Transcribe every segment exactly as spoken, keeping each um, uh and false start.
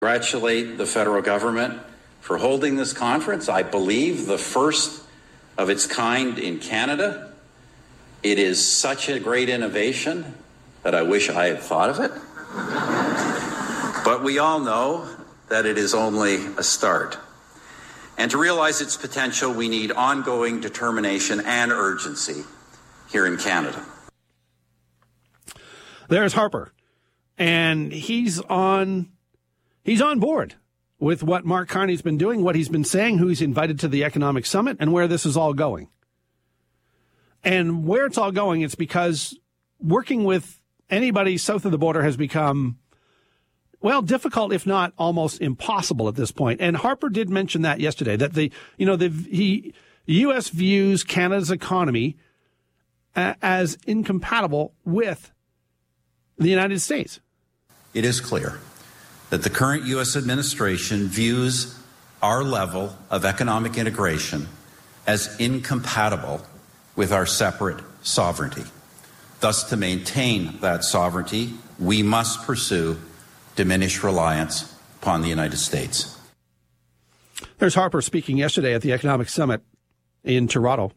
Congratulate the federal government for holding this conference. I believe the first of its kind in Canada. It is such a great innovation that I wish I had thought of it. But we all know that it is only a start. And to realize its potential, we need ongoing determination and urgency here in Canada. There's Harper, and he's on he's on board with what Mark Carney's been doing, what he's been saying, who he's invited to the economic summit, and where this is all going. And where it's all going, it's because working with anybody south of the border has become, well, difficult, if not almost impossible at this point. And Harper did mention that yesterday, that the, you know, the he, U S views Canada's economy uh, as incompatible with the United States. It is clear that the current U S administration views our level of economic integration as incompatible with our separate sovereignty. Thus, to maintain that sovereignty, we must pursue diminished reliance upon the United States. There's Harper speaking yesterday at the Economic Summit in Toronto.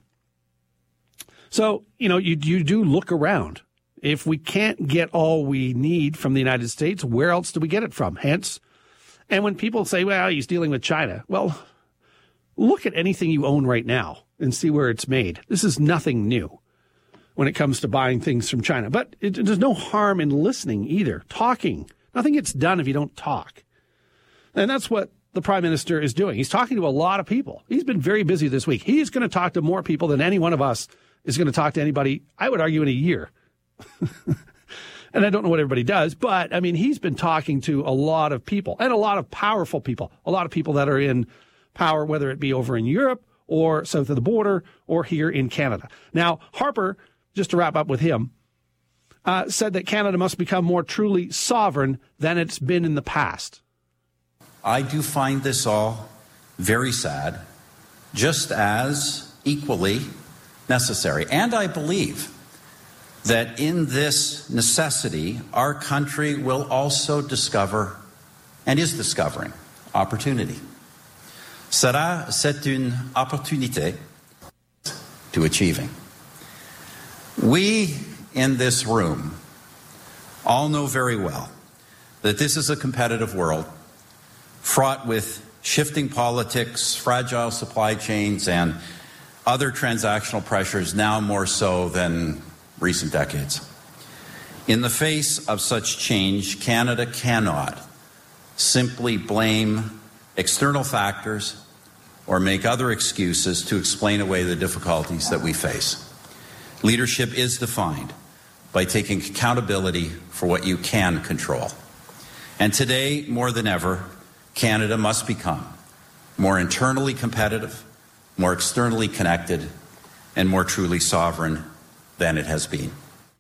So, you know, you, you do look around. If we can't get all we need from the United States, where else do we get it from? Hence, and when people say, well, he's dealing with China, well, look at anything you own right now and see where it's made. This is nothing new when it comes to buying things from China. But it, there's no harm in listening either, talking. Nothing gets done if you don't talk. And that's what the Prime Minister is doing. He's talking to a lot of people. He's been very busy this week. He's going to talk to more people than any one of us is going to talk to anybody, I would argue, in a year. And I don't know what everybody does, but I mean, he's been talking to a lot of people and a lot of powerful people, a lot of people that are in power, whether it be over in Europe or south of the border or here in Canada. Now, Harper, just to wrap up with him, uh, said that Canada must become more truly sovereign than it's been in the past. I do find this all very sad, just as equally necessary. And I believe that in this necessity, our country will also discover, and is discovering, opportunity. Sera, c'est une opportunité to achieving. We in this room all know very well that this is a competitive world fraught with shifting politics, fragile supply chains, and other transactional pressures, now more so than recent decades. In the face of such change, Canada cannot simply blame external factors or make other excuses to explain away the difficulties that we face. Leadership is defined by taking accountability for what you can control. And today, more than ever, Canada must become more internally competitive, more externally connected, and more truly sovereign than it has been.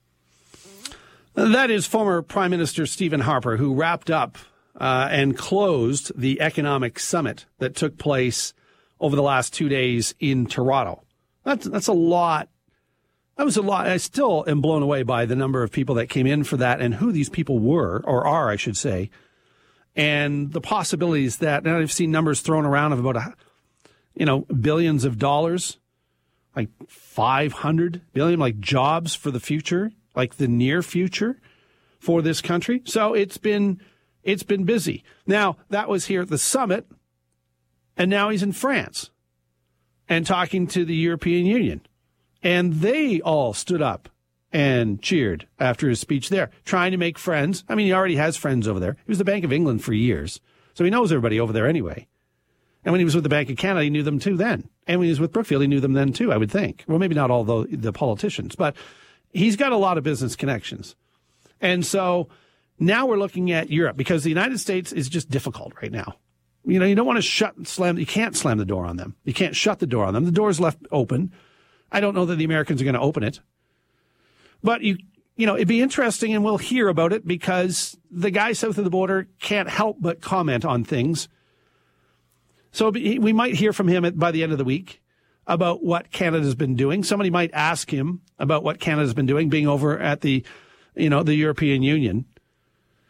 That is former Prime Minister Stephen Harper, who wrapped up uh, and closed the economic summit that took place over the last two days in Toronto. That's, that's a lot. That was a lot. I still am blown away by the number of people that came in for that and who these people were, or are, I should say, and the possibilities that, and I've seen numbers thrown around of about, a, you know, billions of dollars, like five hundred billion, like jobs for the future, like the near future for this country. So it's been, it's been busy. Now, that was here at the summit, and now he's in France and talking to the European Union. And they all stood up and cheered after his speech there, trying to make friends. I mean, he already has friends over there. He was the Bank of England for years, so he knows everybody over there anyway. And when he was with the Bank of Canada, he knew them too then. And when he was with Brookfield, he knew them then too, I would think. Well, maybe not all the, the politicians, but he's got a lot of business connections. And so now we're looking at Europe, because the United States is just difficult right now. You know, you don't want to shut, slam, you can't slam the door on them. You can't shut the door on them. The door is left open. I don't know that the Americans are going to open it. But, you you know, it'd be interesting, and we'll hear about it, because the guy south of the border can't help but comment on things. So we might hear from him by the end of the week about what Canada's been doing. Somebody might ask him about what Canada's been doing, being over at the, you know, the European Union.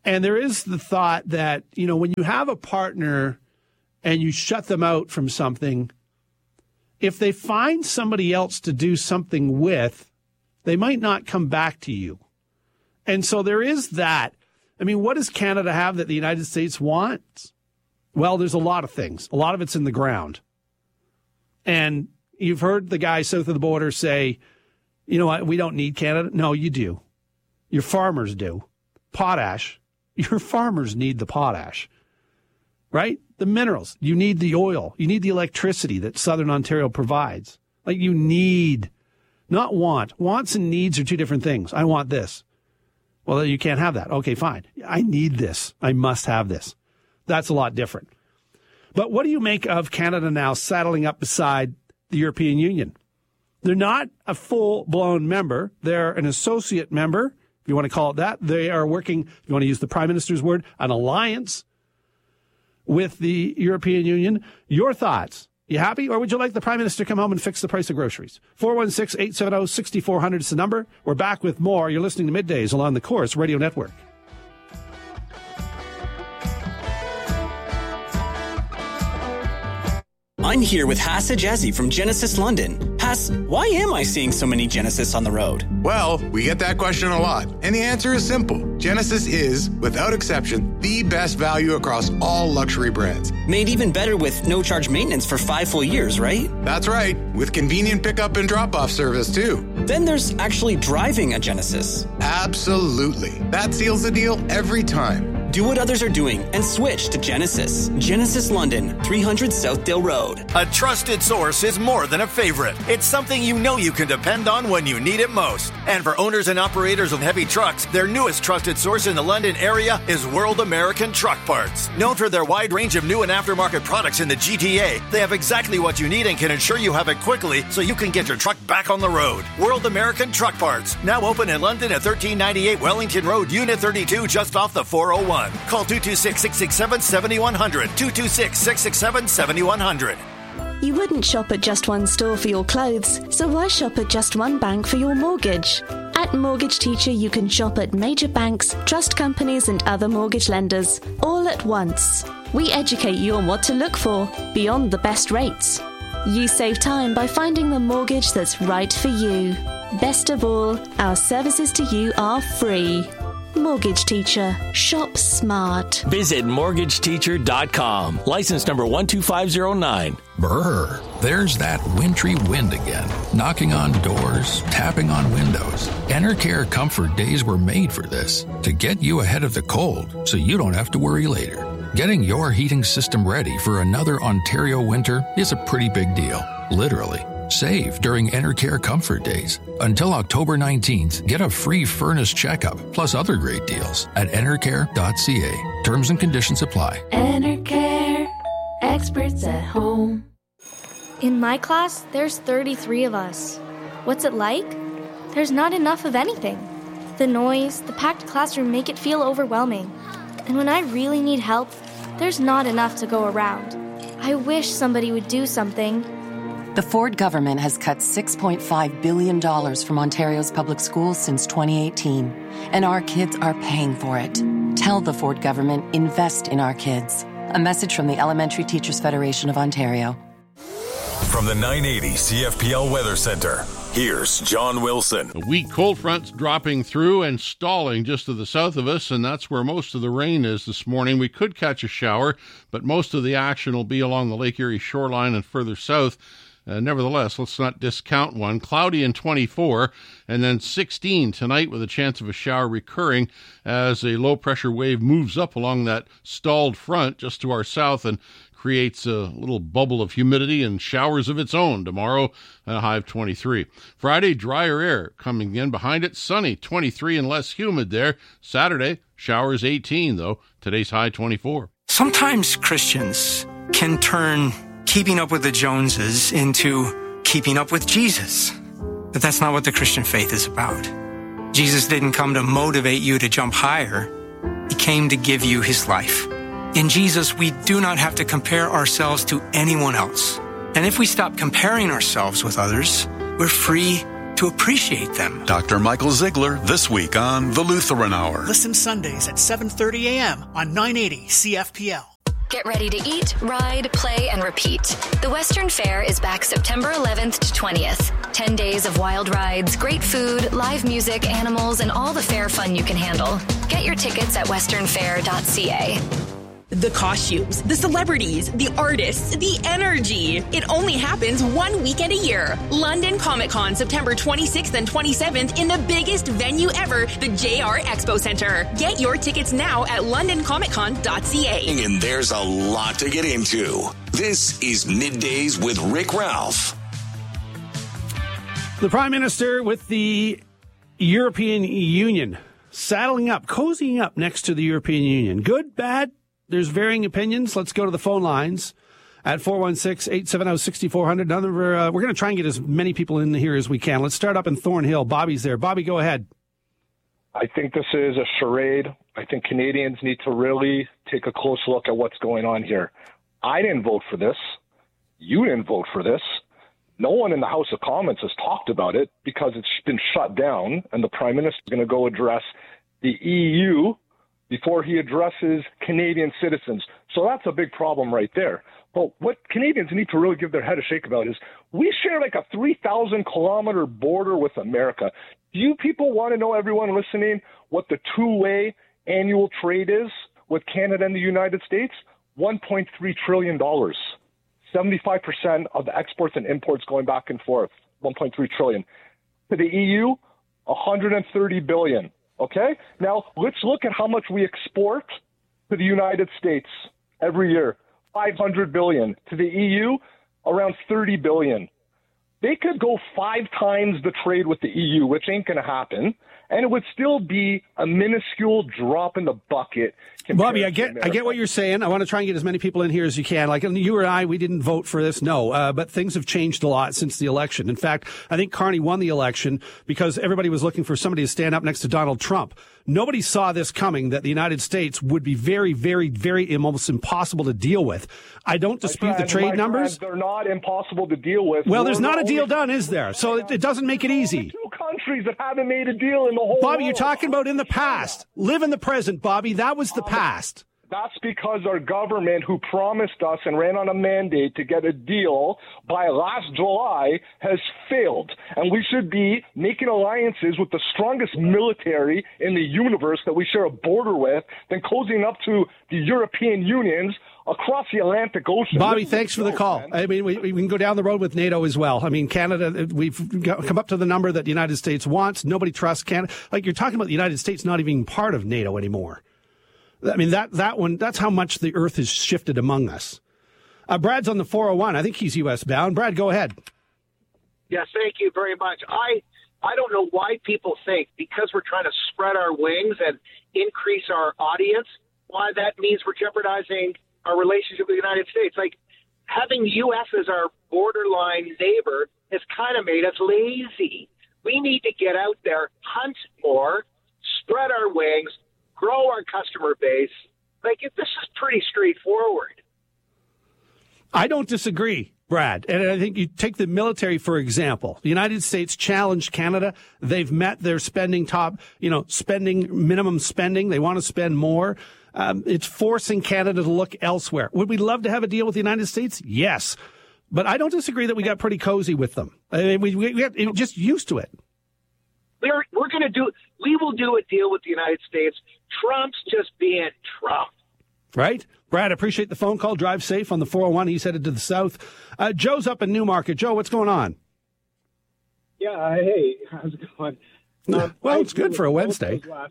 And there is the thought that, you know, when you have a partner and you shut them out from something, if they find somebody else to do something with, they might not come back to you. And so there is that. I mean, what does Canada have that the United States wants? Well, there's a lot of things. A lot of it's in the ground. And you've heard the guy south of the border say, you know what, we don't need Canada. No, you do. Your farmers do. Potash. Your farmers need the potash, right? The minerals. You need the oil. You need the electricity that Southern Ontario provides. Like you need, not want. Wants and needs are two different things. I want this. Well, you can't have that. Okay, fine. I need this. I must have this. That's a lot different. But what do you make of Canada now saddling up beside the European Union? They're not a full-blown member. They're an associate member, if you want to call it that. They are working, if you want to use the Prime Minister's word, an alliance with the European Union. Your thoughts? You happy? Or would you like the Prime Minister to come home and fix the price of groceries? four one six, eight seven zero, six four zero zero is the number. We're back with more. You're listening to Middays along the Corus Radio Network. I'm here with Hass Ajazi from Genesis London. Hass, why am I seeing so many Genesis on the road? Well, we get that question a lot, and the answer is simple. Genesis is, without exception, the best value across all luxury brands. Made even better with no-charge maintenance for five full years, right? That's right, with convenient pickup and drop-off service, too. Then there's actually driving a Genesis. Absolutely. That seals the deal every time. Do what others are doing and switch to Genesis. Genesis London, three hundred Southdale Road. A trusted source is more than a favorite. It's something you know you can depend on when you need it most. And for owners and operators of heavy trucks, their newest trusted source in the London area is World American Truck Parts. Known for their wide range of new and aftermarket products in the G T A, they have exactly what you need and can ensure you have it quickly so you can get your truck back on the road. World American Truck Parts, now open in London at thirteen ninety-eight Wellington Road, Unit thirty-two, just off the four oh one. Call two two six, six six seven, seven one zero zero, two two six, six six seven, seven one zero zero. You wouldn't shop at just one store for your clothes, so why shop at just one bank for your mortgage? At Mortgage Teacher, you can shop at major banks, trust companies, and other mortgage lenders, all at once. We educate you on what to look for, beyond the best rates. You save time by finding the mortgage that's right for you. Best of all, our services to you are free. Mortgage Teacher. Shop smart. Visit mortgage teacher dot com. License number one two five zero nine. Brr, there's that wintry wind again. Knocking on doors, tapping on windows. Enercare Comfort Days were made for this, to get you ahead of the cold so you don't have to worry later. Getting your heating system ready for another Ontario winter is a pretty big deal, literally. Save during Enercare Comfort Days. Until October nineteenth, get a free furnace checkup, plus other great deals at enercare dot c a. Terms and conditions apply. Enercare. Experts at home. In my class, there's thirty-three of us. What's it like? There's not enough of anything. The noise, the packed classroom make it feel overwhelming. And when I really need help, there's not enough to go around. I wish somebody would do something. The Ford government has cut six point five billion dollars from Ontario's public schools since twenty eighteen, and our kids are paying for it. Tell the Ford government, invest in our kids. A message from the Elementary Teachers Federation of Ontario. From the nine eighty C F P L Weather Center, here's John Wilson. A weak cold front's dropping through and stalling just to the south of us, and that's where most of the rain is this morning. We could catch a shower, but most of the action will be along the Lake Erie shoreline and further south. Uh, nevertheless, let's not discount one. Cloudy and twenty-four, and then sixteen tonight with a chance of a shower recurring as a low-pressure wave moves up along that stalled front just to our south and creates a little bubble of humidity and showers of its own tomorrow, a high of twenty-three. Friday, drier air coming in behind it, sunny, twenty-three and less humid there. Saturday, showers eighteen, though. Today's high twenty-four. Sometimes Christians can turn keeping up with the Joneses into keeping up with Jesus. But that's not what the Christian faith is about. Jesus didn't come to motivate you to jump higher. He came to give you his life. In Jesus, we do not have to compare ourselves to anyone else. And if we stop comparing ourselves with others, we're free to appreciate them. Doctor Michael Ziegler this week on The Lutheran Hour. Listen Sundays at seven thirty a.m. on nine eighty C F P L. Get ready to eat, ride, play, and repeat. The Western Fair is back September eleventh to twentieth. ten days of wild rides, great food, live music, animals, and all the fair fun you can handle. Get your tickets at western fair dot c a. The costumes, the celebrities, the artists, the energy. It only happens one weekend a year. London Comic Con, September twenty-sixth and twenty-seventh in the biggest venue ever, the J R Expo Center. Get your tickets now at london comic con dot c a. And there's a lot to get into. This is Middays with Rick Ralph. The Prime Minister with the European Union saddling up, cozying up next to the European Union. Good, bad? There's varying opinions. Let's go to the phone lines at four one six, eight seven zero, six four zero zero. Another, uh, we're going to try and get as many people in here as we can. Let's start up in Thornhill. Bobby's there. Bobby, go ahead. I think this is a charade. I think Canadians need to really take a close look at what's going on here. I didn't vote for this. You didn't vote for this. No one in the House of Commons has talked about it because it's been shut down, and the Prime Minister is going to go address the E U before he addresses Canadian citizens. So that's a big problem right there. But what Canadians need to really give their head a shake about is we share like a three thousand kilometer border with America. Do you people want to know, everyone listening, what the two-way annual trade is with Canada and the United States? one point three trillion dollars. seventy-five percent of the exports and imports going back and forth, one point three trillion dollars. To the E U, one hundred thirty billion dollars. Okay? Now, let's look at how much we export to the United States every year. five hundred billion dollars. To the E U, around thirty billion dollars. They could go five times the trade with the E U, which ain't going to happen, and it would still be a minuscule drop in the bucket. Bobby, I get I get what you're saying. I want to try and get as many people in here as you can. Like you or I, we didn't vote for this, no. Uh, but things have changed a lot since the election. In fact, I think Carney won the election because everybody was looking for somebody to stand up next to Donald Trump. Nobody saw this coming, that the United States would be very, very, very almost impossible to deal with. I don't dispute friend, the trade my numbers. Friend, they're not impossible to deal with. Well, We're there's not the a deal only- done, is there? So it, it doesn't make it easy. Two countries that haven't made a deal in the whole Bobby, world. you're talking about in the past. Live in the present, Bobby. That was the past. That's because our government, who promised us and ran on a mandate to get a deal by last July, has failed. And we should be making alliances with the strongest military in the universe that we share a border with than cozying up to the European Unions across the Atlantic Ocean. Bobby, thanks for the call. Man. I mean, we, we can go down the road with NATO as well. I mean, Canada, we've got, come up to the number that the United States wants. Nobody trusts Canada. Like, you're talking about the United States not even part of NATO anymore. I mean, that, that one, that's how much the earth has shifted among us. Uh, Brad's on the four oh one. I think he's U S bound. Brad, go ahead. Yes, thank you very much. I I don't know why people think because we're trying to spread our wings and increase our audience, why that means we're jeopardizing our relationship with the United States. Like, having the U S as our borderline neighbor has kind of made us lazy. We need to get out there, hunt more, spread our wings, grow our customer base. Like, this is pretty straightforward. I don't disagree, Brad. And I think you take the military, for example. The United States challenged Canada. They've met their spending top, you know, spending, minimum spending. They want to spend more. Um, it's forcing Canada to look elsewhere. Would we love to have a deal with the United States? Yes. But I don't disagree that we got pretty cozy with them. I mean, we, we got just used to it. We're, we're going to do, we will do a deal with the United States. Trump's just being Trump. Right? Brad, appreciate the phone call. Drive safe on the four oh one. He's headed to the south. Uh, Joe's up in Newmarket. Joe, what's going on? Yeah, hey, how's it going? Um, well, it's good for a Wednesday. Last,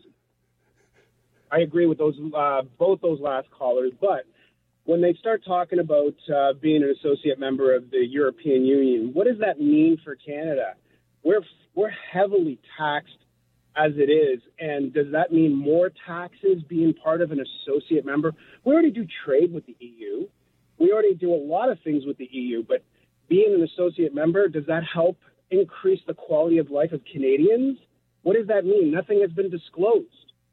I agree with those uh, both those last callers, but when they start talking about uh, being an associate member of the European Union, what does that mean for Canada? We're we're heavily taxed as it is, and does that mean more taxes being part of an associate member? We already do trade with the E U. We already do a lot of things with the E U, but being an associate member, does that help increase the quality of life of Canadians? What does that mean? Nothing has been disclosed.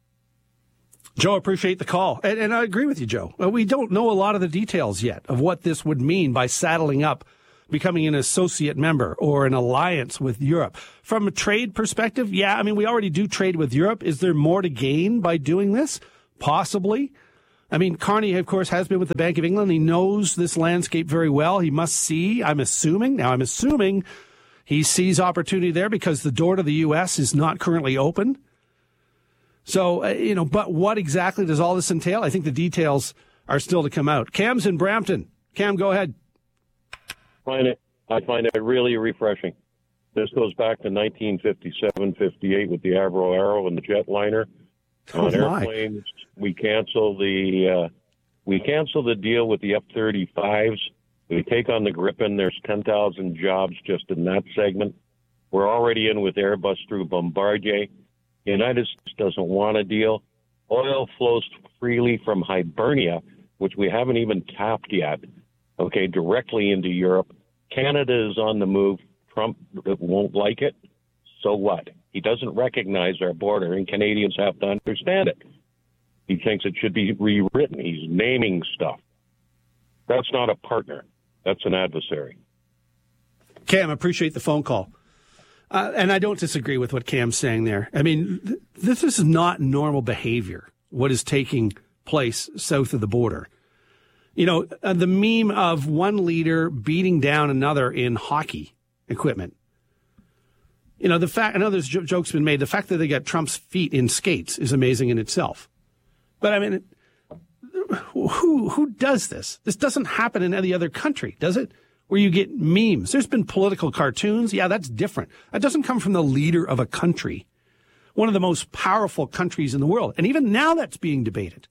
Joe, appreciate the call. And, and I agree with you, Joe. We don't know a lot of the details yet of what this would mean by saddling up becoming an associate member or an alliance with Europe. From a trade perspective, yeah, I mean, we already do trade with Europe. Is there more to gain by doing this? Possibly. I mean, Carney, of course, has been with the Bank of England. He knows this landscape very well. He must see, I'm assuming, now I'm assuming he sees opportunity there because the door to the U S is not currently open. So, uh, you know, but what exactly does all this entail? I think the details are still to come out. Cam's in Brampton. Cam, go ahead. Find it, I find it really refreshing. This goes back to nineteen fifty-seven, fifty-eight with the Avro Arrow and the jetliner. Oh, On airplanes, we cancel the uh, we cancel the deal with the F thirty-fives. We take on the Gripen. There's ten thousand jobs just in that segment. We're already in with Airbus through Bombardier. The United States doesn't want a deal. Oil flows freely from Hibernia, which we haven't even tapped yet, okay, directly into Europe. Canada is on the move. Trump won't like it. So what? He doesn't recognize our border, and Canadians have to understand it. He thinks it should be rewritten. He's naming stuff. That's not a partner. That's an adversary. Cam, appreciate the phone call. Uh, and I don't disagree with what Cam's saying there. I mean, th- this is not normal behavior, what is taking place south of the border. You know, uh, the meme of one leader beating down another in hockey equipment. You know, the fact, I know there's j- jokes been made, the fact that they got Trump's feet in skates is amazing in itself. But I mean, who who does this? This doesn't happen in any other country, does it? Where you get memes. There's been political cartoons. Yeah, that's different. That doesn't come from the leader of a country, one of the most powerful countries in the world. And even now that's being debated.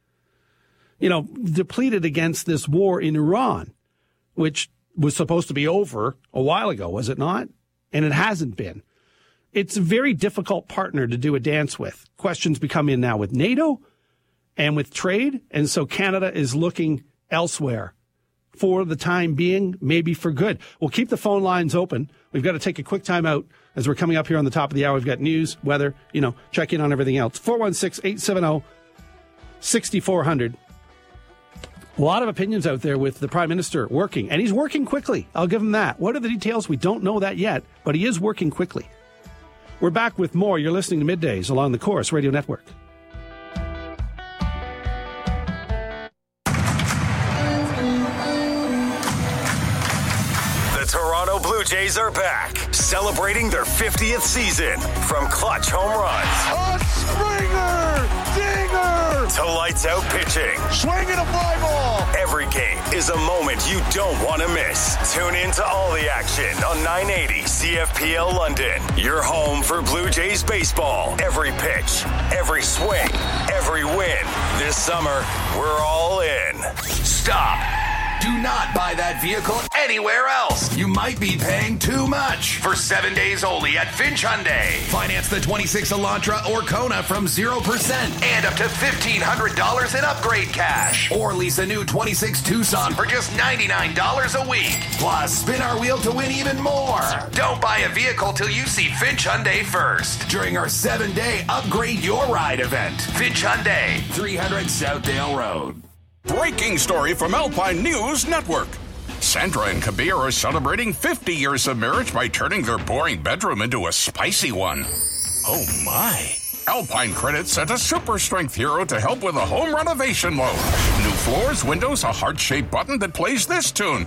You know, depleted against this war in Iran, which was supposed to be over a while ago, was it not? And it hasn't been. It's a very difficult partner to do a dance with. Questions become in now with NATO and with trade. And so Canada is looking elsewhere for the time being, maybe for good. We'll keep the phone lines open. We've got to take a quick time out as we're coming up here on the top of the hour. We've got news, weather, you know, check in on everything else. four one six, eight seven zero, six four zero zero. A lot of opinions out there with the Prime Minister working, and he's working quickly. I'll give him that. What are the details? We don't know that yet, but he is working quickly. We're back with more. You're listening to Middays along the Chorus Radio Network. Toronto Blue Jays are back, celebrating their fiftieth season. From clutch home runs, a Springer, dinger, to lights out pitching, swinging a fly ball. Every game is a moment you don't want to miss. Tune in to all the action on nine eighty C F P L London. Your home for Blue Jays baseball. Every pitch, every swing, every win. This summer, we're all in. Stop. Do not buy that vehicle anywhere else. You might be paying too much. For seven days only at Finch Hyundai. Finance the twenty-six Elantra or Kona from zero percent and up to fifteen hundred dollars in upgrade cash. Or lease a new twenty-six Tucson for just ninety-nine dollars a week. Plus, spin our wheel to win even more. Don't buy a vehicle till you see Finch Hyundai first. During our seven-day Upgrade Your Ride event. Finch Hyundai, three hundred Southdale Road. Breaking story from Alpine News Network. Sandra and Kabir are celebrating fifty years of marriage by turning their boring bedroom into a spicy one. Oh my. Alpine Credit sent a super strength hero to help with a home renovation loan. New floors, windows, a heart-shaped button that plays this tune.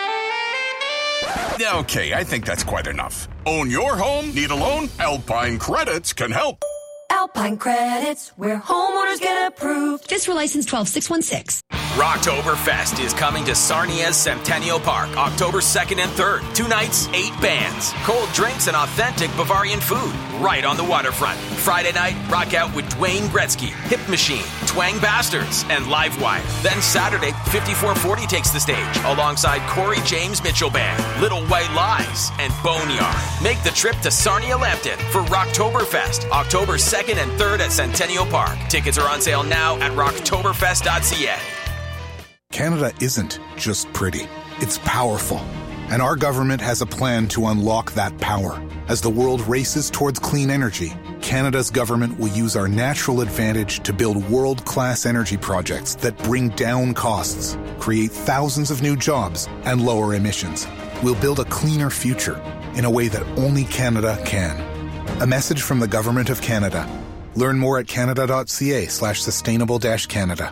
Okay, I think that's quite enough. Own your home? Need a loan? Alpine Credits can help. Alpine Credits, where homeowners get approved. Just for license twelve six one six. Rocktoberfest is coming to Sarnia's Centennial Park October second and third. Two nights, eight bands, cold drinks, and authentic Bavarian food right on the waterfront. Friday night, rock out with Dwayne Gretzky, Hip Machine, Twang Bastards, and Livewire. Then Saturday, fifty-four forty takes the stage alongside Corey James Mitchell Band, Little White Lies, and Boneyard. Make the trip to Sarnia Lambton for Rocktoberfest October second and third at Centennial Park. Tickets are on sale now at rocktoberfest dot c a. Canada isn't just pretty, it's powerful. And our government has a plan to unlock that power. As the world races towards clean energy, Canada's government will use our natural advantage to build world-class energy projects that bring down costs, create thousands of new jobs, and lower emissions. We'll build a cleaner future in a way that only Canada can. A message from the Government of Canada. Learn more at canada.ca slash sustainable dash Canada.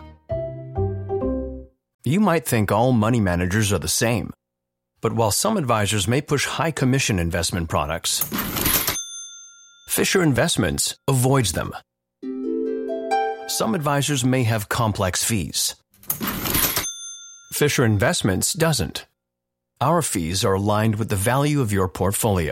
You might think all money managers are the same. But while some advisors may push high commission investment products, Fisher Investments avoids them. Some advisors may have complex fees. Fisher Investments doesn't. Our fees are aligned with the value of your portfolio.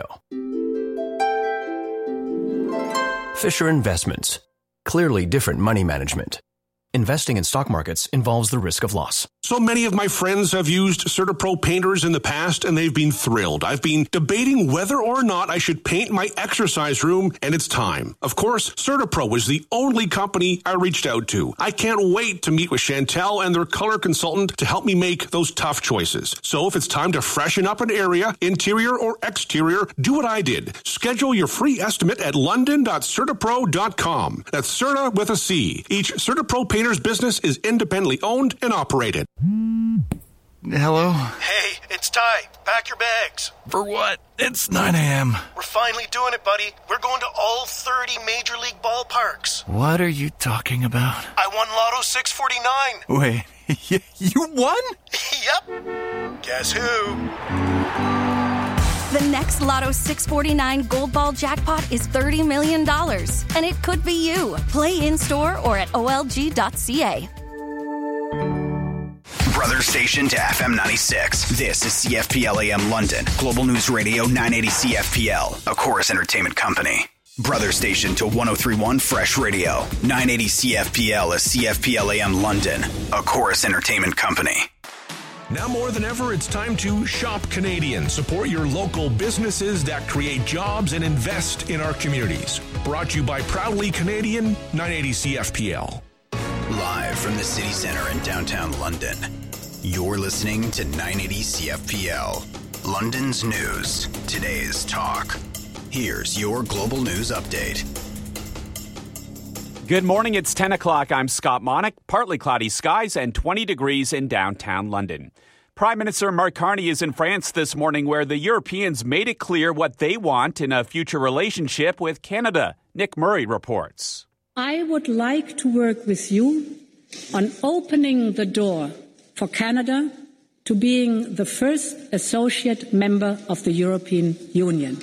Fisher Investments. Clearly different money management. Investing in stock markets involves the risk of loss. So many of my friends have used CertaPro painters in the past, and they've been thrilled. I've been debating whether or not I should paint my exercise room, and it's time. Of course, CertaPro is the only company I reached out to. I can't wait to meet with Chantel and their color consultant to help me make those tough choices. So if it's time to freshen up an area, interior or exterior, do what I did. Schedule your free estimate at london dot certapro dot com. That's Certa with a C. Each CertaPro painter's business is independently owned and operated. Hello? Hey, it's Ty. Pack your bags. For what? It's nine a.m. We're finally doing it, buddy. We're going to all thirty Major League ballparks. What are you talking about? I won Lotto six forty-nine. Wait, you won? Yep. Guess who? The next Lotto six forty-nine Gold Ball jackpot is thirty million dollars, and it could be you. Play in-store or at O L G dot C A. Brother station to F M ninety-six. This is C F P L A M London. Global News Radio nine eighty C F P L, a Chorus Entertainment company. Brother station to one oh three point one Fresh Radio. nine eighty C F P L is C F P L A M London, a Chorus Entertainment company. Now more than ever, it's time to shop Canadian. Support your local businesses that create jobs and invest in our communities. Brought to you by Proudly Canadian, nine eighty C F P L. Live from the city center in downtown London, you're listening to nine eighty C F P L. London's news, today's talk. Here's your global news update. Good morning, it's ten o'clock. I'm Scott Monick. Partly cloudy skies and twenty degrees in downtown London. Prime Minister Mark Carney is in France this morning, where the Europeans made it clear what they want in a future relationship with Canada. Nick Murray reports. I would like to work with you on opening the door for Canada to being the first associate member of the European Union.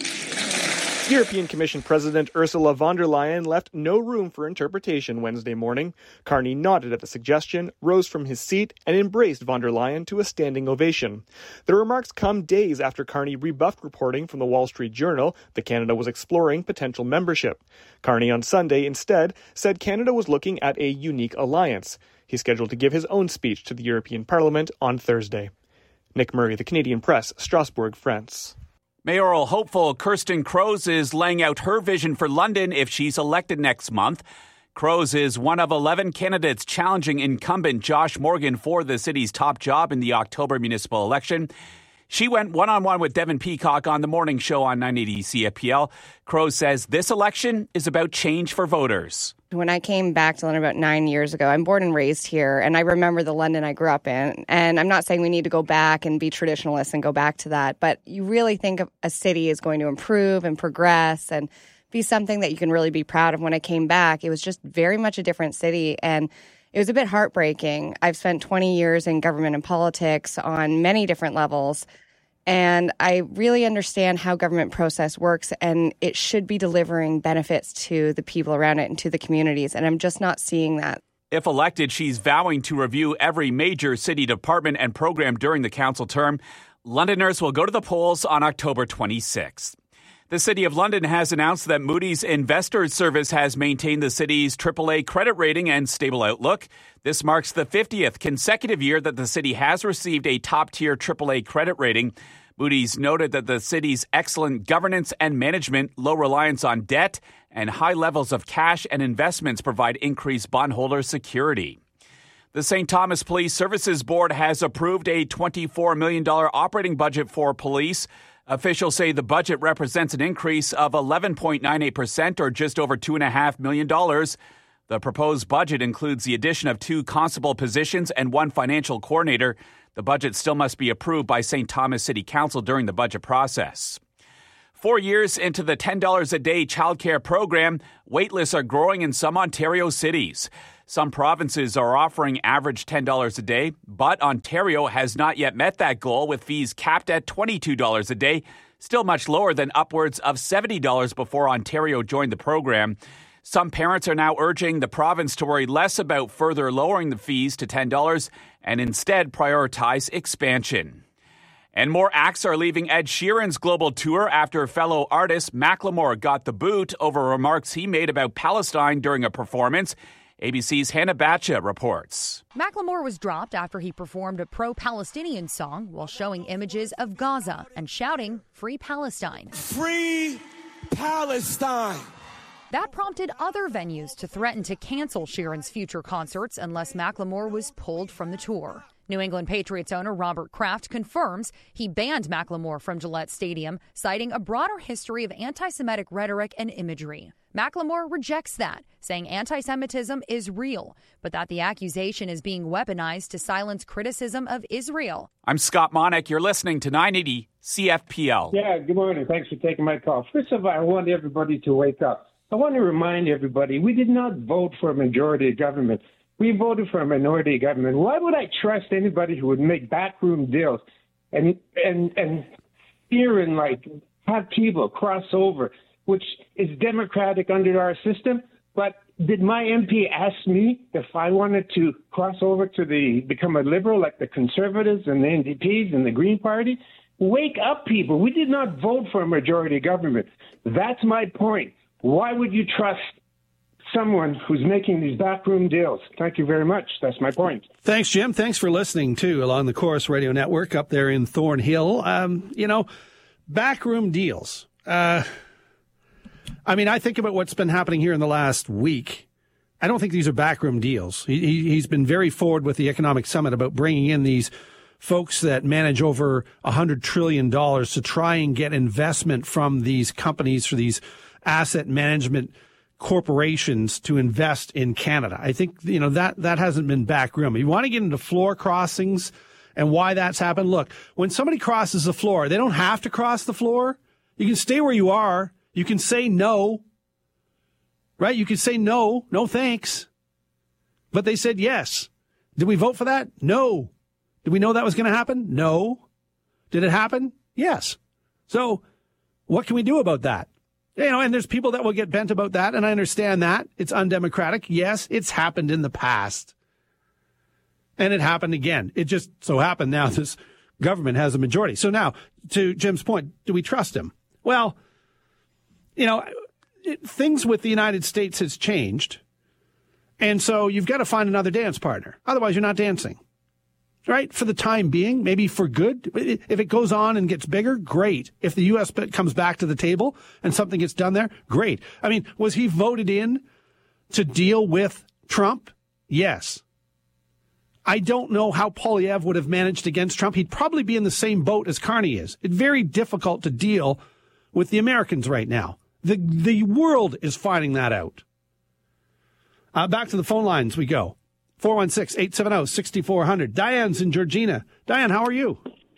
European Commission President Ursula von der Leyen left no room for interpretation Wednesday morning. Carney nodded at the suggestion, rose from his seat, and embraced von der Leyen to a standing ovation. The remarks come days after Carney rebuffed reporting from the Wall Street Journal that Canada was exploring potential membership. Carney on Sunday instead said Canada was looking at a unique alliance. He's scheduled to give his own speech to the European Parliament on Thursday. Nick Murray, The Canadian Press, Strasbourg, France. Mayoral hopeful Kirsten Kroes is laying out her vision for London if she's elected next month. Kroes is one of eleven candidates challenging incumbent Josh Morgan for the city's top job in the October municipal election. She went one-on-one with Devin Peacock on the morning show on nine eighty C F P L. Kroes says this election is about change for voters. When I came back to London about nine years ago, I'm born and raised here, and I remember the London I grew up in. And I'm not saying we need to go back and be traditionalists and go back to that, but you really think of a city is going to improve and progress and be something that you can really be proud of. When I came back, it was just very much a different city, and it was a bit heartbreaking. I've spent twenty years in government and politics on many different levels, and I really understand how government process works, and it should be delivering benefits to the people around it and to the communities, and I'm just not seeing that. If elected, she's vowing to review every major city department and program during the council term. Londoners will go to the polls on October twenty-sixth. The City of London has announced that Moody's Investors Service has maintained the city's triple A credit rating and stable outlook. This marks the fiftieth consecutive year that the city has received a top-tier triple A credit rating. Moody's noted that the city's excellent governance and management, low reliance on debt, and high levels of cash and investments provide increased bondholder security. The Saint Thomas Police Services Board has approved a twenty-four million dollars operating budget for police. Officials say the budget represents an increase of eleven point nine eight percent or just over two point five million dollars. The proposed budget includes the addition of two constable positions and one financial coordinator. The budget still must be approved by Saint Thomas City Council during the budget process. Four years into the ten dollars a day childcare program, waitlists are growing in some Ontario cities. Some provinces are offering average ten dollars a day, but Ontario has not yet met that goal with fees capped at twenty-two dollars a day, still much lower than upwards of seventy dollars before Ontario joined the program. Some parents are now urging the province to worry less about further lowering the fees to ten dollars and instead prioritize expansion. And more acts are leaving Ed Sheeran's global tour after fellow artist Macklemore got the boot over remarks he made about Palestine during a performance. A B C's Hannah Batcha reports. Macklemore was dropped after he performed a pro-Palestinian song while showing images of Gaza and shouting, "Free Palestine." Free Palestine. That prompted other venues to threaten to cancel Sheeran's future concerts unless Macklemore was pulled from the tour. New England Patriots owner Robert Kraft confirms he banned Macklemore from Gillette Stadium, citing a broader history of anti-Semitic rhetoric and imagery. Macklemore rejects that, saying anti-Semitism is real, but that the accusation is being weaponized to silence criticism of Israel. I'm Scott Monick. You're listening to nine eighty C F P L. Yeah, good morning. Thanks for taking my call. First of all, I want everybody to wake up. I want to remind everybody, we did not vote for a majority government. We voted for a minority government. Why would I trust anybody who would make backroom deals and and and fear and like have people cross over, which is democratic under our system? But did my M P ask me if I wanted to cross over to the become a liberal like the Conservatives and the N D Ps and the Green Party? Wake up, people. We did not vote for a majority government. That's my point. Why would you trust someone who's making these backroom deals? Thank you very much. That's my point. Thanks, Jim. Thanks for listening, too, along the Chorus Radio Network up there in Thornhill. Um, you know, backroom deals. Uh, I mean, I think about what's been happening here in the last week. I don't think these are backroom deals. He, he, he's been very forward with the Economic Summit about bringing in these folks that manage over one hundred trillion dollars to try and get investment from these companies, for these asset management corporations to invest in Canada. I think, you know, that, that hasn't been backroom. You want to get into floor crossings and why that's happened. Look, when somebody crosses the floor, they don't have to cross the floor. You can stay where you are. You can say no, right? You can say no, no thanks. But they said yes. Did we vote for that? No. Did we know that was going to happen? No. Did it happen? Yes. So what can we do about that? You know, and there's people that will get bent about that, and I understand that. It's undemocratic. Yes, it's happened in the past. And it happened again. It just so happened now this government has a majority. So now, to Jim's point, do we trust him? Well, you know, it, things with the United States has changed. And so you've got to find another dance partner. Otherwise, you're not dancing. Right? For the time being, maybe for good. If it goes on and gets bigger, great. If the U S comes back to the table and something gets done there, great. I mean, was he voted in to deal with Trump? Yes. I don't know how Poilievre would have managed against Trump. He'd probably be in the same boat as Carney is. It's very difficult to deal with the Americans right now. The, the world is finding that out. Uh, back to the phone lines we go. four one six, eight seven zero, six four zero zero. Diane's in Georgina. Diane, how are you?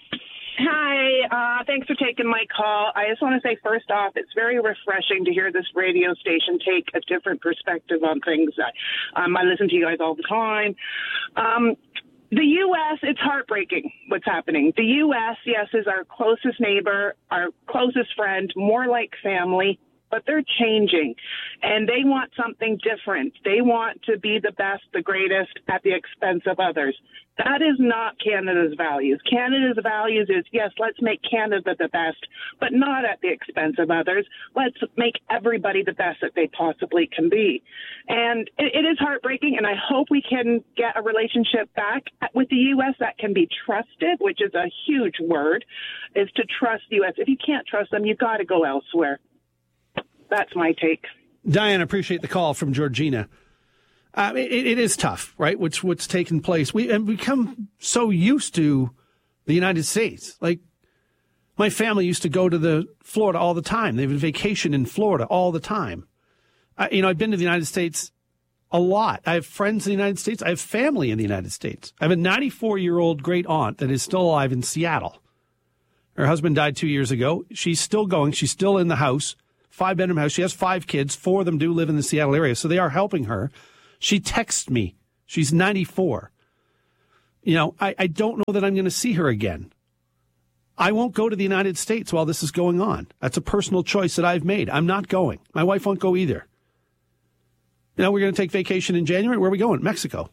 Hi. Uh, thanks for taking my call. I just want to say, first off, it's very refreshing to hear this radio station take a different perspective on things. Um, I listen to you guys all the time. Um, the U S, it's heartbreaking what's happening. The U S, yes, is our closest neighbor, our closest friend, more like family. But they're changing, and they want something different. They want to be the best, the greatest, at the expense of others. That is not Canada's values. Canada's values is, yes, let's make Canada the best, but not at the expense of others. Let's make everybody the best that they possibly can be. And it, it is heartbreaking, and I hope we can get a relationship back with the U S that can be trusted, which is a huge word, is to trust the U S. If you can't trust them, you've got to go elsewhere. That's my take. Diane, appreciate the call from Georgina. Uh, it, it is tough, right? Which what's taken place. We and become so used to the United States. Like my family used to go to the Florida all the time. They would vacation in Florida all the time. Uh, you know, I've been to the United States A lot. I have friends in the United States. I have family in the United States. I have a ninety-four-year-old great aunt that is still alive in Seattle. Her husband died two years ago. She's still going. She's still in the house, five-bedroom house. She has five kids. Four of them do live in the Seattle area, so they are helping her. She texts me. She's ninety-four. You know, I, I don't know that I'm going to see her again. I won't go to the United States while this is going on. That's a personal choice that I've made. I'm not going. My wife won't go either. You know, we're going to take vacation in January. Where are we going? Mexico.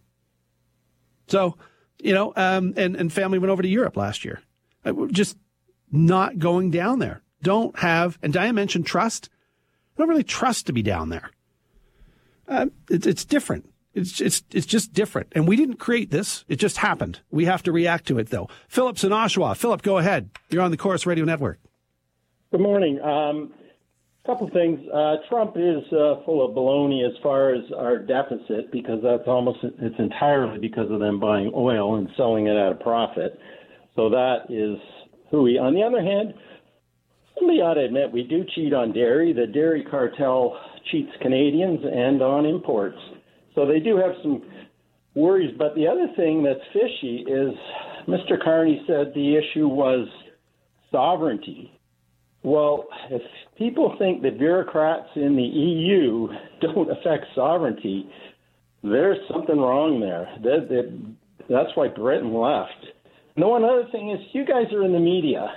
So, you know, um, and, and family went over to Europe last year. We're just not going down there. Don't have, and Diane mentioned trust. I don't really trust to be down there. Uh, it, it's different. It's it's it's just different. And we didn't create this. It just happened. We have to react to it, though. Philip's in Oshawa. Philip, go ahead. You're on the Chorus Radio Network. Good morning. Um, a couple things. Uh, Trump is uh, full of baloney as far as our deficit, because that's almost, it's entirely because of them buying oil and selling it at a profit. So that is hooey. On the other hand, somebody ought to admit we do cheat on dairy. The dairy cartel cheats Canadians and on imports. So they do have some worries. But the other thing that's fishy is Mister Carney said the issue was sovereignty. Well, if people think that bureaucrats in the E U don't affect sovereignty, there's something wrong there. That, that, that's why Britain left. And the one other thing is, you guys are in the media.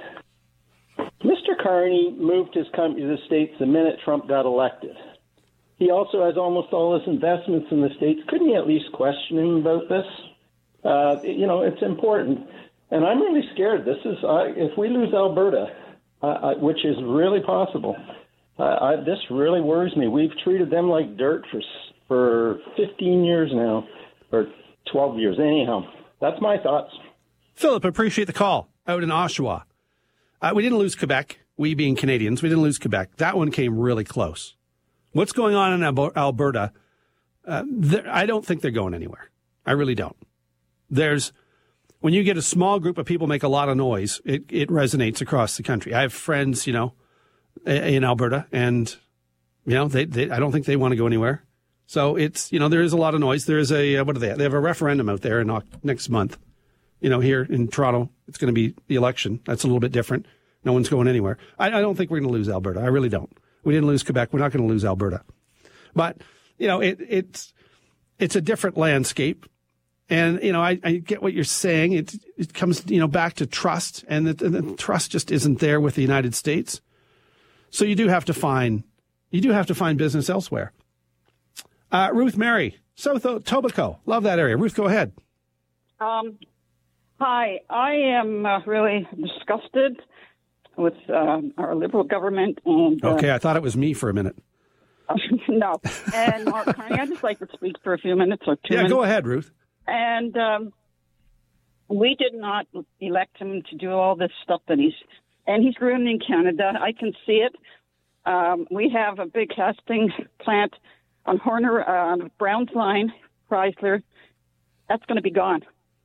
Mister Carney moved his company to the States the minute Trump got elected. He also has almost all his investments in the States. Couldn't you at least question him about this? Uh, you know, it's important. And I'm really scared. This is, uh, if we lose Alberta, uh, uh, which is really possible, uh, I, this really worries me. We've treated them like dirt for for fifteen years now, or twelve years. Anyhow, that's my thoughts. Philip, appreciate the call out in Oshawa. Uh, we didn't lose Quebec, we being Canadians. We didn't lose Quebec. That one came really close. What's going on in Alberta, uh, I don't think they're going anywhere. I really don't. There's, when you get a small group of people make a lot of noise, it, it resonates across the country. I have friends, you know, in Alberta, and, you know, they, they I don't think they want to go anywhere. So it's, you know, there is a lot of noise. There is a, uh, what do they have? They have a referendum out there in next month. You know, here in Toronto, it's going to be the election. That's a little bit different. No one's going anywhere. I, I don't think we're going to lose Alberta. I really don't. We didn't lose Quebec. We're not going to lose Alberta. But, you know, it, it's it's a different landscape. And, you know, I, I get what you're saying. It, it comes, you know, back to trust. And the, the trust just isn't there with the United States. So you do have to find, you do have to find business elsewhere. Uh, Ruth Mary, South Etobicoke. Love that area. Ruth, go ahead. Um, hi. I am uh, really disgusted with uh, our Liberal government. And uh, okay, I thought it was me for a minute. No. And Mark Carney, I'd just like to speak for a few minutes or two Yeah, minutes. go ahead, Ruth. And um, we did not elect him to do all this stuff that he's, and he's ruining Canada. I can see it. Um, we have a big casting plant on Horner, uh, on Browns Line, Chrysler. That's going to be gone.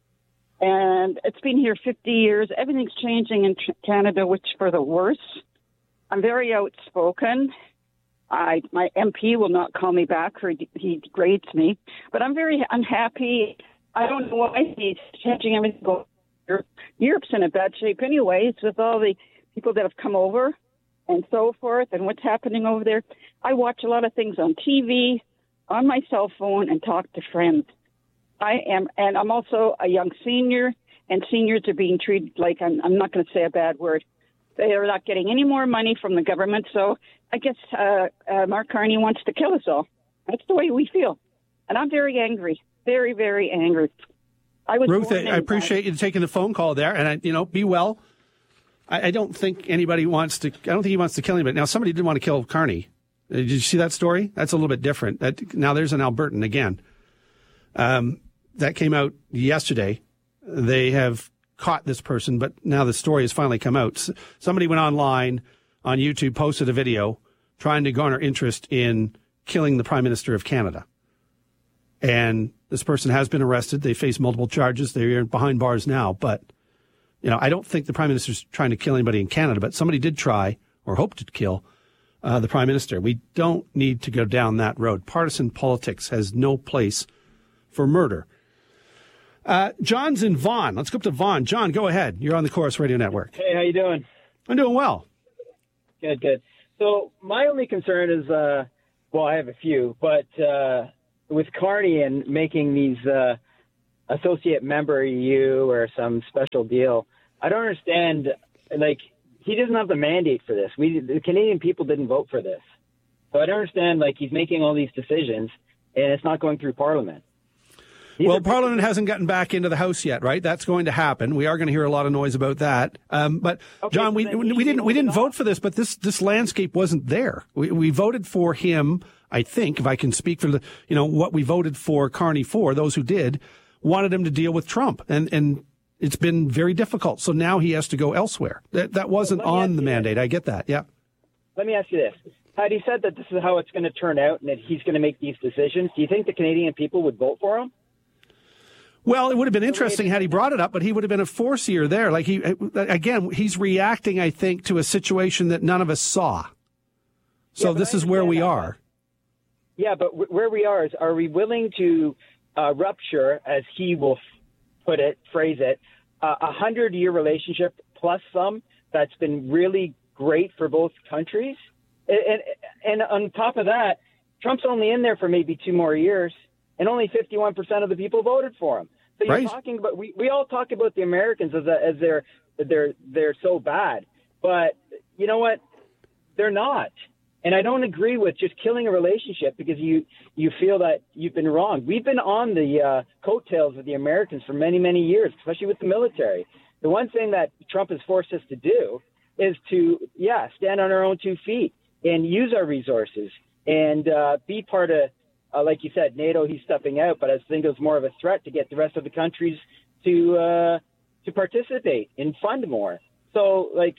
And it's been here fifty years. Everything's changing in Canada, which for the worse. I'm very outspoken. I, my M P will not call me back, or he degrades me. But I'm very unhappy. I don't know why he's changing everything. Europe's in a bad shape anyways, with all the people that have come over and so forth, and what's happening over there. I watch a lot of things on T V, on my cell phone, and talk to friends. I am, and I'm also a young senior, and seniors are being treated like, I'm, I'm not going to say a bad word. They are not getting any more money from the government, so I guess uh, uh, Mark Carney wants to kill us all. That's the way we feel. And I'm very angry, very, very angry. I was Ruth, I appreciate you taking the phone call there, and, I, you know, be well. I, I don't think anybody wants to, I don't think he wants to kill anybody. Now, somebody did want to kill Carney. Did you see that story? That's a little bit different. That, now, there's an Albertan again. Um, that came out yesterday. They have caught this person, but now the story has finally come out. Somebody went online on YouTube, posted a video trying to garner interest in killing the Prime Minister of Canada. And this person has been arrested. They face multiple charges. They're behind bars now. But, you know, I don't think the Prime Minister's trying to kill anybody in Canada, but somebody did try or hoped to kill uh, the prime minister. We don't need to go down that road. Partisan politics has no place for murder. Uh, John's in Vaughan. Let's go up to Vaughan. John, go ahead. You're on the Chorus Radio Network. Hey, how you doing? I'm doing well. Good, good. So my only concern is, uh, well, I have a few, but uh, with Carney and making these uh, associate member E U or some special deal, I don't understand, like, he doesn't have the mandate for this. We, the Canadian people didn't vote for this. So I don't understand, like, he's making all these decisions, and it's not going through Parliament. Well, Parliament hasn't gotten back into the House yet, right? That's going to happen. We are going to hear a lot of noise about that. Um, but okay, John, we we didn't we didn't vote for this, but this this landscape wasn't there. We we voted for him. I think, if I can speak for the, you know, what we voted for Carney for, those who did wanted him to deal with Trump, and and it's been very difficult. So now he has to go elsewhere. That that wasn't well, on the mandate. This. I get that. Yeah. Let me ask you this. Had he said that this is how it's going to turn out and that he's going to make these decisions, do you think the Canadian people would vote for him? Well, it would have been interesting had he brought it up, but he would have been a forcier there. Like he, again, he's reacting, I think, to a situation that none of us saw. So yeah, this is where we that. are. Yeah, but w- where we are is, are we willing to uh, rupture, as he will f- put it, phrase it, uh, a hundred-year relationship plus some that's been really great for both countries? And, and, and on top of that, Trump's only in there for maybe two more years. And only fifty-one percent of the people voted for him. So you're right. talking about we, we all talk about the Americans as a, as they're they're they're so bad, but you know what? They're not. And I don't agree with just killing a relationship because you you feel that you've been wrong. We've been on the uh, coattails of the Americans for many many years, especially with the military. The one thing that Trump has forced us to do is to yeah stand on our own two feet and use our resources and uh, be part of. Uh, like you said, NATO, he's stepping out, but I think it was more of a threat to get the rest of the countries to uh, to participate and fund more. So, like,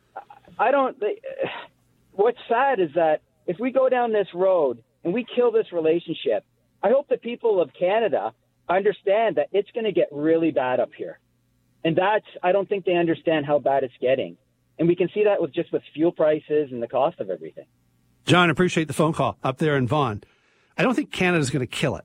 I don't. Like, what's sad is that if we go down this road and we kill this relationship, I hope the people of Canada understand that it's going to get really bad up here, and that's. I don't think they understand how bad it's getting, and we can see that with just with fuel prices and the cost of everything. John, appreciate the phone call up there in Vaughan. I don't think Canada's going to kill it.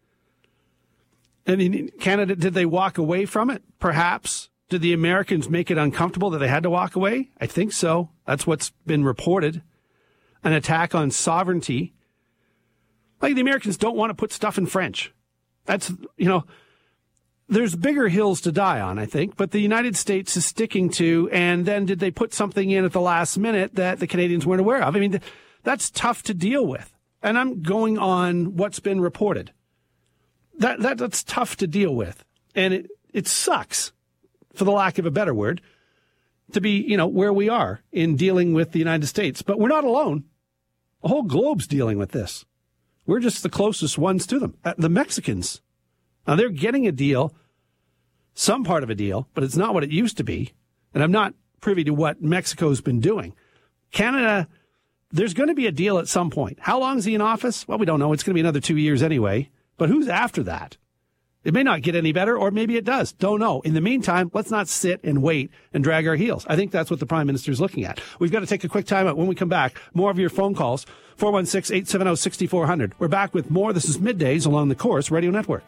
I mean, Canada, did they walk away from it? Perhaps. Did the Americans make it uncomfortable that they had to walk away? I think so. That's what's been reported. An attack on sovereignty. Like, the Americans don't want to put stuff in French. That's, you know, there's bigger hills to die on, I think, but the United States is sticking to, and then did they put something in at the last minute that the Canadians weren't aware of? I mean, that's tough to deal with. And I'm going on what's been reported. That, that that's tough to deal with. And it, it sucks, for the lack of a better word, to be, you know, where we are in dealing with the United States. But we're not alone. The whole globe's dealing with this. We're just the closest ones to them. Uh, the Mexicans. Now, they're getting a deal, some part of a deal, but it's not what it used to be. And I'm not privy to what Mexico's been doing. Canada... There's going to be a deal at some point. How long is he in office? Well, we don't know. It's going to be another two years anyway. But who's after that? It may not get any better, or maybe it does. Don't know. In the meantime, let's not sit and wait and drag our heels. I think that's what the Prime Minister is looking at. We've got to take a quick time out. When we come back, more of your phone calls. four one six, eight seven zero, six four zero zero. We're back with more. This is Middays along the Chorus Radio Network.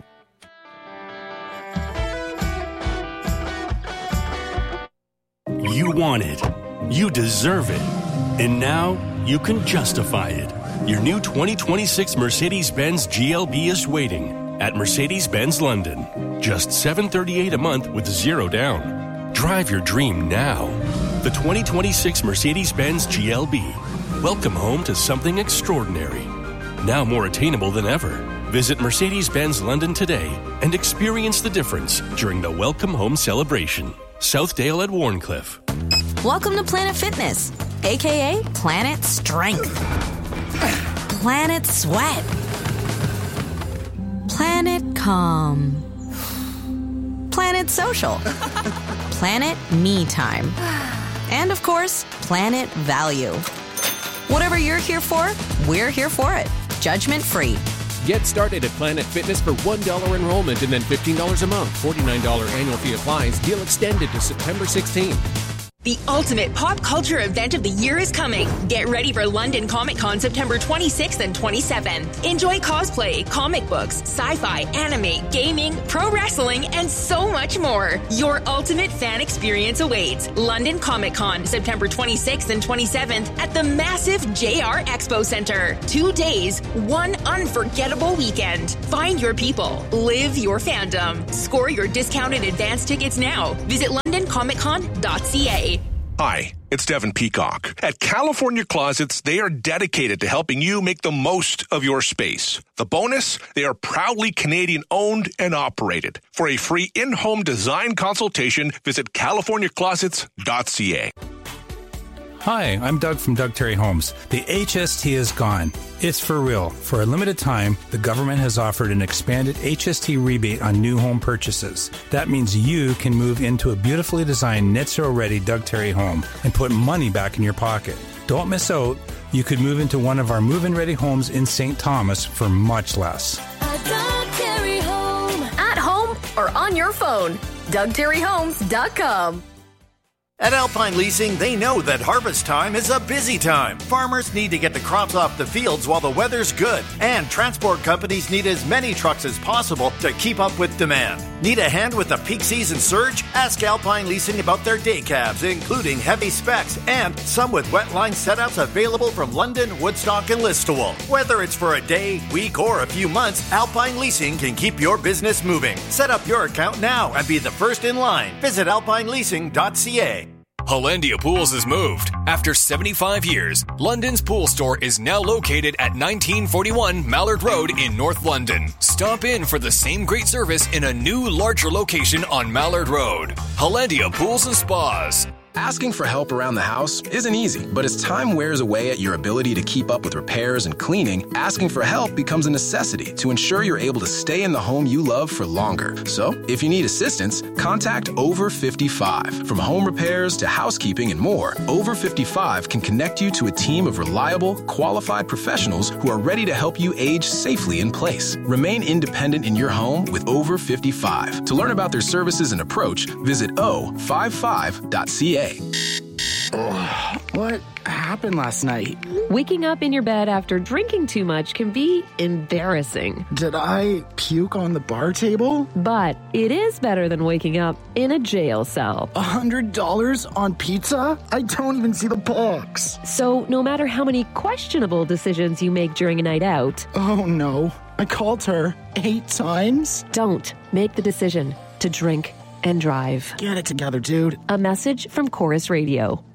You want it. You deserve it. And now you can justify it. Your new twenty twenty-six Mercedes-Benz G L B is waiting at Mercedes-Benz London. Just seven hundred thirty-eight dollars a month with zero down. Drive your dream now. The twenty twenty-six Mercedes-Benz G L B. Welcome home to something extraordinary. Now more attainable than ever. Visit Mercedes-Benz London today and experience the difference during the Welcome Home celebration. Southdale at Warncliffe. Welcome to Planet Fitness, a k a. Planet Strength, Planet Sweat, Planet Calm, Planet Social, Planet Me Time, and of course, Planet Value. Whatever you're here for, we're here for it. Judgment free. Get started at Planet Fitness for one dollar enrollment and then fifteen dollars a month. forty-nine dollars annual fee applies. Deal extended to September sixteenth. The ultimate pop culture event of the year is coming. Get ready for London Comic Con September twenty-sixth and twenty-seventh. Enjoy cosplay, comic books, sci-fi, anime, gaming, pro wrestling, and so much more. Your ultimate fan experience awaits. London Comic Con September twenty-sixth and twenty-seventh at the massive J R Expo Center. Two days, one unforgettable weekend. Find your people. Live your fandom. Score your discounted advance tickets now. Visit london comic con dot c a. Hi, it's Devin Peacock. At California Closets, they are dedicated to helping you make the most of your space. The bonus, they are proudly Canadian owned and operated. For a free in-home design consultation, visit california closets dot c a. Hi, I'm Doug from Doug Terry Homes. The H S T is gone. It's for real. For a limited time, the government has offered an expanded H S T rebate on new home purchases. That means you can move into a beautifully designed net zero ready Doug Terry home and put money back in your pocket. Don't miss out. You could move into one of our move-in ready homes in Saint Thomas for much less. A Doug Terry home. At home or on your phone. Doug Terry Homes dot com. At Alpine Leasing, they know that harvest time is a busy time. Farmers need to get the crops off the fields while the weather's good. And transport companies need as many trucks as possible to keep up with demand. Need a hand with the peak season surge? Ask Alpine Leasing about their day cabs, including heavy specs and some with wet line setups available from London, Woodstock, and Listowel. Whether it's for a day, week, or a few months, Alpine Leasing can keep your business moving. Set up your account now and be the first in line. Visit alpine leasing dot c a. Hollandia Pools has moved. After seventy-five years, London's pool store is now located at nineteen forty-one Mallard Road in North London. Stop in for the same great service in a new, larger location on Mallard Road. Hollandia Pools and Spas. Asking for help around the house isn't easy, but as time wears away at your ability to keep up with repairs and cleaning, asking for help becomes a necessity to ensure you're able to stay in the home you love for longer. So, if you need assistance, contact Over fifty-five. From home repairs to housekeeping and more, Over fifty-five can connect you to a team of reliable, qualified professionals who are ready to help you age safely in place. Remain independent in your home with Over fifty-five. To learn about their services and approach, visit o fifty-five dot c a. Oh, what happened last night? Waking up in your bed after drinking too much can be embarrassing. Did I puke on the bar table? But it is better than waking up in a jail cell. A hundred dollars on pizza? I don't even see the box. So no matter how many questionable decisions you make during a night out... Oh no, I called her eight times? Don't make the decision to drink and drive. Get it together, dude. A message from Chorus Radio.